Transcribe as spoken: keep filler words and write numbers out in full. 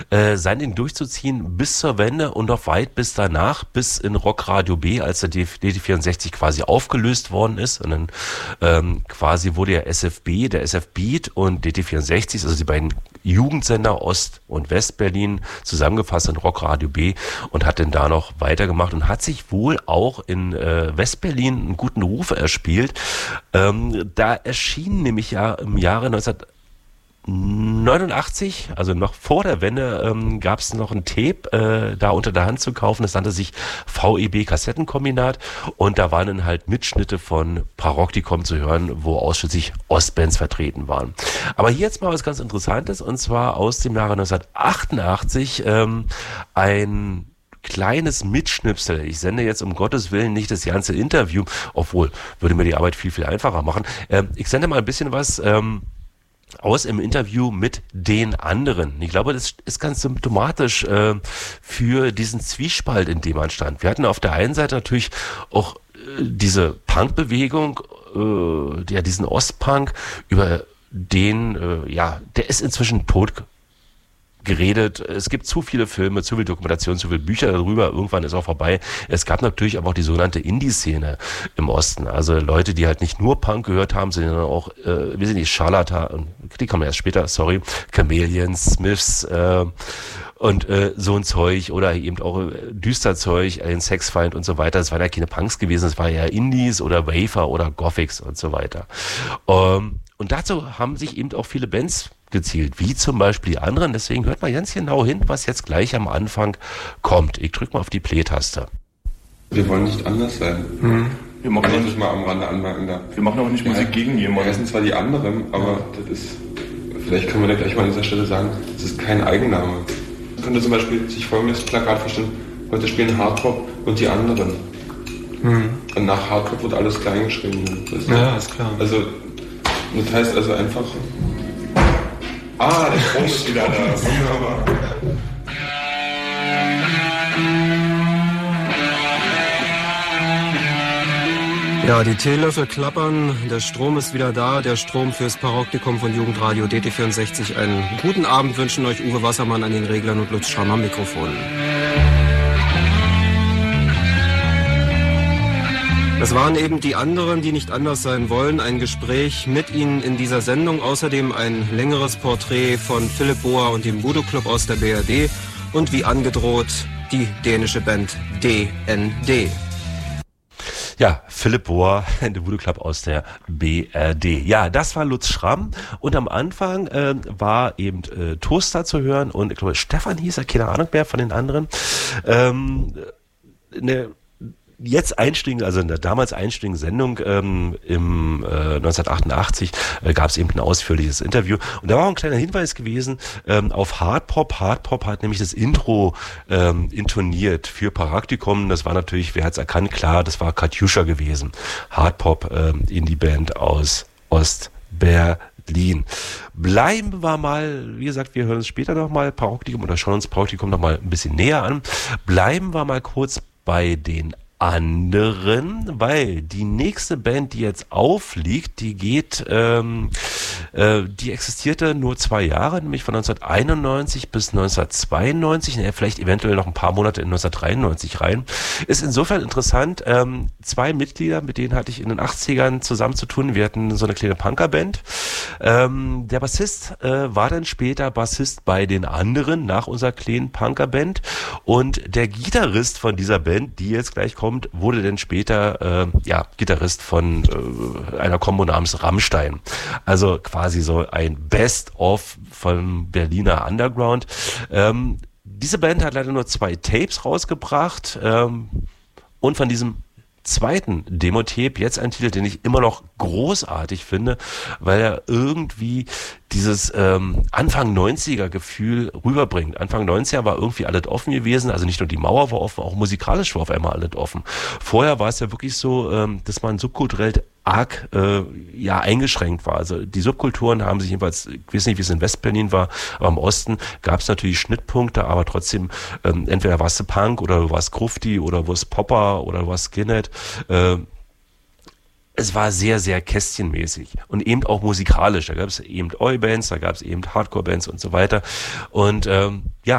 äh, sein Ding durchzuziehen bis zur Wende und noch weit bis danach, bis in Rockradio B, als der D T vierundsechzig quasi aufgelöst worden ist. Und dann ähm, quasi wurde ja S F B, der S F Beat und D T vierundsechzig, also die beiden Jugendsender Ost- und Westberlin, zusammengefasst in Rockradio B und hat dann da noch weitergemacht und hat sich wohl auch in äh, Westberlin einen guten Ruf erspielt. Ähm, da erschien nämlich ja im Jahre neunzehnhundertneunundachtzig, also noch vor der Wende, ähm, gab es noch ein Tape äh, da unter der Hand zu kaufen. Das nannte sich V E B Kassettenkombinat und da waren dann halt Mitschnitte von Paroktikom zu hören, wo ausschließlich Ostbands vertreten waren. Aber hier jetzt mal was ganz Interessantes und zwar aus dem Jahre neunzehnhundertachtundachtzig ähm, ein kleines Mitschnipsel. Ich sende jetzt um Gottes Willen nicht das ganze Interview, obwohl würde mir die Arbeit viel, viel einfacher machen. Ähm, ich sende mal ein bisschen was ähm, aus im Interview mit den anderen. Ich glaube, das ist ganz symptomatisch äh, für diesen Zwiespalt, in dem man stand. Wir hatten auf der einen Seite natürlich auch äh, diese Punkbewegung, äh, ja, diesen Ostpunk, über den, äh, ja, der ist inzwischen tot geredet. Es gibt zu viele Filme, zu viel Dokumentation, zu viele Bücher darüber. Irgendwann ist auch vorbei. Es gab natürlich aber auch die sogenannte Indie-Szene im Osten. Also Leute, die halt nicht nur Punk gehört haben, sondern auch, äh, wir sind die Scharlatan, die kommen erst später, sorry, Chameleons, Smiths, äh, und äh, so ein Zeug oder eben auch äh, Düsterzeug, ein Sexfeind und so weiter. Das waren ja keine Punks gewesen, das war ja Indies oder Wafer oder Gothics und so weiter. Ähm, und dazu haben sich eben auch viele Bands gezielt, wie zum Beispiel die anderen. Deswegen hört mal ganz genau hin, was jetzt gleich am Anfang kommt. Ich drücke mal auf die Play-Taste. Wir wollen nicht anders sein. Mhm. Wir machen Kann auch ich nicht, mal am Rande anmerken da. wir machen auch nicht Musik Ja, gegen jemanden. Wir heißen zwar die anderen, aber das ist, vielleicht können wir da gleich mal an dieser Stelle sagen, das ist kein Eigenname. Man könnte zum Beispiel sich folgendes Plakat vorstellen: Heute spielen Hardtop und die anderen. Mhm. Und nach Hardtop wird alles klein geschrieben. Das Ja, ist klar. Also, das heißt also einfach. Ah, der Strom ist wieder da. Wunderbar. Ja, die Teelöffel klappern, der Strom ist wieder da, der Strom fürs Paroktikom von Jugendradio D T vierundsechzig. Einen guten Abend wünschen euch Uwe Wassermann an den Reglern und Lutz Schramm am Mikrofon. Das waren eben die anderen, die nicht anders sein wollen. Ein Gespräch mit ihnen in dieser Sendung. Außerdem ein längeres Porträt von Philipp Bohr und dem Voodoo Club aus der B R D. Und wie angedroht, die dänische Band D N D. Ja, Philipp Bohr, der Voodoo Club aus der B R D. Ja, das war Lutz Schramm und am Anfang äh, war eben äh, Toaster zu hören und ich glaube Stefan hieß er, keine Ahnung mehr von den anderen. Ähm, eine jetzt einstiegen, also in der damals einstiegen Sendung ähm, im äh, neunzehnhundertachtundachtzig äh, gab es eben ein ausführliches Interview und da war auch ein kleiner Hinweis gewesen ähm, auf Hardpop. Hardpop hat nämlich das Intro ähm, intoniert für Paroktikom. Das war natürlich, wer hat's erkannt, klar, das war Katjuscha gewesen. Hardpop ähm, Indie-Band aus Ostberlin. Bleiben wir mal, wie gesagt, wir hören uns später nochmal Paroktikom oder schauen uns Paroktikom nochmal ein bisschen näher an. Bleiben wir mal kurz bei den anderen, weil die nächste Band, die jetzt aufliegt, die geht, ähm, äh, die existierte nur zwei Jahre, nämlich von neunzehnhunderteinundneunzig bis neunzehnhundertzweiundneunzig, ne, vielleicht eventuell noch ein paar Monate in neunzehnhundertdreiundneunzig rein. Ist insofern interessant, ähm, zwei Mitglieder, mit denen hatte ich in den achtzigern zusammen zu tun. Wir hatten so eine kleine Punkerband. Ähm, der Bassist äh, war dann später Bassist bei den anderen, nach unserer kleinen Punkerband. Und der Gitarrist von dieser Band, die jetzt gleich kommt, wurde dann später äh, ja Gitarrist von äh, einer Kombo namens Rammstein. Also quasi so ein Best-of vom Berliner Underground. Ähm, diese Band hat leider nur zwei Tapes rausgebracht ähm, und von diesem zweiten Demo-Tape jetzt ein Titel, den ich immer noch großartig finde, weil er irgendwie dieses ähm, Anfang neunziger Gefühl rüberbringt. Anfang neunziger war irgendwie alles offen gewesen, also nicht nur die Mauer war offen, auch musikalisch war auf einmal alles offen. Vorher war es ja wirklich so, ähm, dass man subkulturell arg äh, ja eingeschränkt war. Also die Subkulturen haben sich jedenfalls, ich weiß nicht, wie es in Westberlin war, aber im Osten gab es natürlich Schnittpunkte, aber trotzdem ähm, entweder warst du Punk oder du warst Grufti oder du warst Popper oder du warst Skinhead. Äh, es war sehr, sehr kästchenmäßig und eben auch musikalisch. Da gab es eben Oi-Bands, da gab es eben Hardcore-Bands und so weiter. Und ähm, ja,